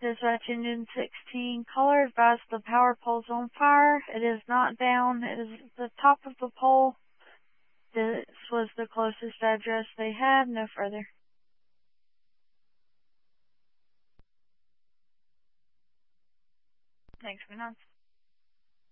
Dispatch Engine 16, caller advised the power pole's on fire. It is not down. It is at the top of the pole. This was the closest address they had. No further. Thanks for notes.